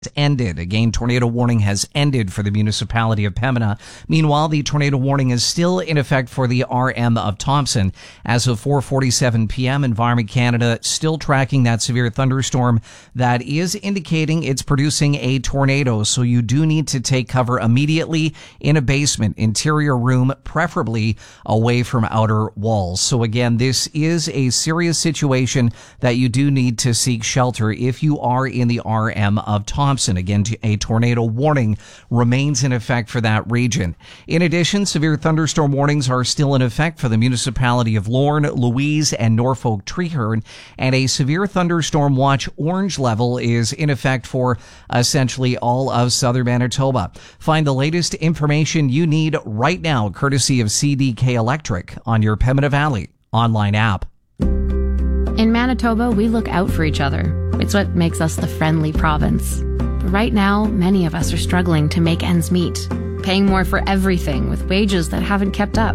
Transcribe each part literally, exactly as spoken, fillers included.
ended. Again, tornado warning has ended for the municipality of Pembina. Meanwhile, the tornado warning is still in effect for the R M of Thompson. As of four forty-seven p.m., Environment Canada still tracking that severe thunderstorm that is indicating it's producing a tornado. So you do need to take cover immediately in a basement, interior room, preferably away from outer walls. So again, this is a serious situation that you do need to seek shelter if you are in the R M of Thompson. Again, a tornado warning remains in effect for that region. In addition, severe thunderstorm warnings are still in effect for the municipality of Lorne, Louise, and Norfolk Treeherne, and a severe thunderstorm watch orange level is in effect for essentially all of southern Manitoba. Find the latest information you need right now, courtesy of C D K Electric, on your Pembina Valley online app. In Manitoba, we look out for each other. It's what makes us the friendly province. But right now, many of us are struggling to make ends meet, paying more for everything with wages that haven't kept up.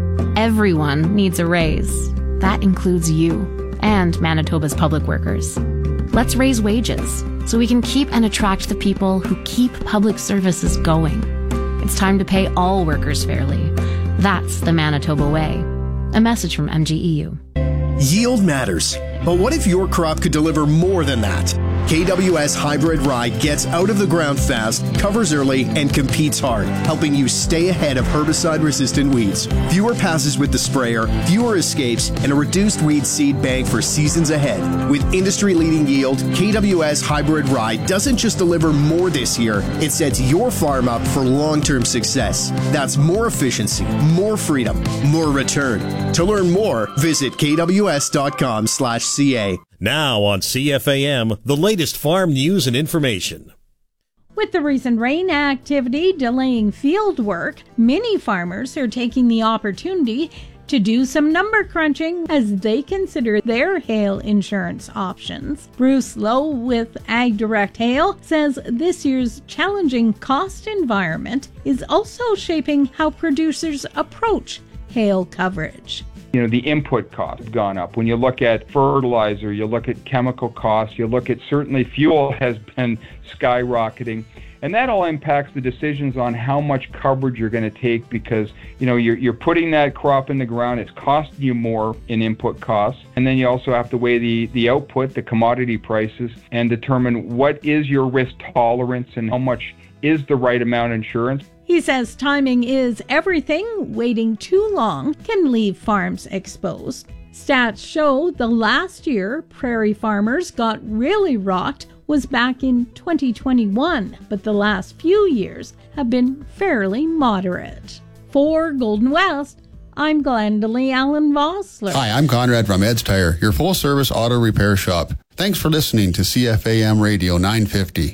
Everyone needs a raise. That includes you and Manitoba's public workers. Let's raise wages so we can keep and attract the people who keep public services going. It's time to pay all workers fairly. That's the Manitoba way. A message from M G E U. Yield matters, but what if your crop could deliver more than that? K W S Hybrid Rye gets out of the ground fast, covers early, and competes hard, helping you stay ahead of herbicide-resistant weeds. Fewer passes with the sprayer, fewer escapes, and a reduced weed seed bank for seasons ahead. With industry-leading yield, K W S Hybrid Rye doesn't just deliver more this year, it sets your farm up for long-term success. That's more efficiency, more freedom, more return. To learn more, visit k w s dot com slash c a. Now on C F A M, the latest farm news and information. With the recent rain activity delaying field work, many farmers are taking the opportunity to do some number crunching as they consider their hail insurance options. Bruce Lowe with Ag Direct Hail says this year's challenging cost environment is also shaping how producers approach hail coverage. You know, the input costs have gone up. When you look at fertilizer, you look at chemical costs, you look at certainly fuel has been skyrocketing. And that all impacts the decisions on how much coverage you're going to take because, you know, you're, you're putting that crop in the ground. It's costing you more in input costs. And then you also have to weigh the, the output, the commodity prices, and determine what is your risk tolerance and how much is the right amount of insurance. He says timing is everything. Waiting too long can leave farms exposed. Stats show the last year prairie farmers got really rocked was back in twenty twenty-one, but the last few years have been fairly moderate. For Golden West, I'm Glendalee Allen Vossler. Hi, I'm Conrad from Ed's Tire, your full-service auto repair shop. Thanks for listening to C F A M Radio nine fifty.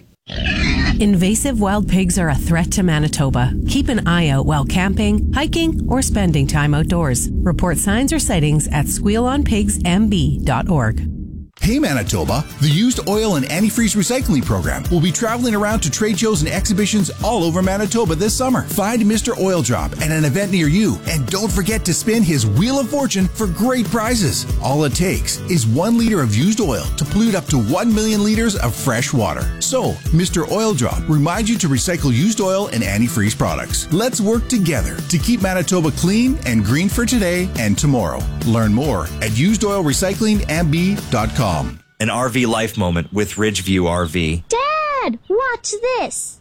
Invasive wild pigs are a threat to Manitoba. Keep an eye out while camping, hiking, or spending time outdoors. Report signs or sightings at squeal on pigs m b dot org. Hey Manitoba, the Used Oil and Antifreeze Recycling Program will be traveling around to trade shows and exhibitions all over Manitoba this summer. Find Mister Oil Drop at an event near you, and don't forget to spin his Wheel of Fortune for great prizes. All it takes is one liter of used oil to pollute up to one million liters of fresh water. So, Mister Oil Drop reminds you to recycle used oil and antifreeze products. Let's work together to keep Manitoba clean and green for today and tomorrow. Learn more at used oil recycling m b dot com. An R V life moment with Ridgeview R V. Dad, watch this.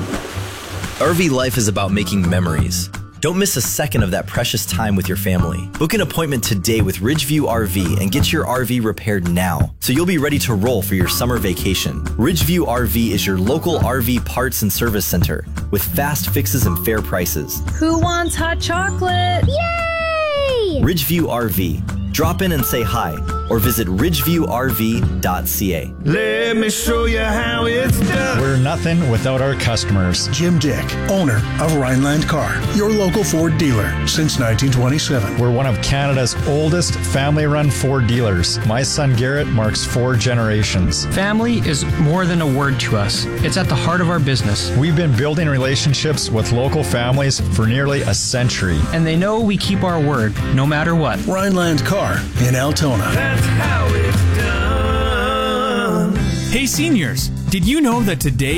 R V life is about making memories. Don't miss a second of that precious time with your family. Book an appointment today with Ridgeview R V and get your R V repaired now, so you'll be ready to roll for your summer vacation. Ridgeview R V is your local R V parts and service center with fast fixes and fair prices. Who wants hot chocolate? Yay! Ridgeview R V. Drop in and say hi, or visit ridgeview r v dot c a. Let me show you how it's done. We're nothing without our customers. Jim Dick, owner of Rhineland Car, your local Ford dealer since nineteen twenty-seven. We're one of Canada's oldest family-run Ford dealers. My son Garrett marks four generations. Family is more than a word to us. It's at the heart of our business. We've been building relationships with local families for nearly a century. And they know we keep our word, no matter what. Rhineland Car in Altona. That's how it's done. Hey seniors, did you know that today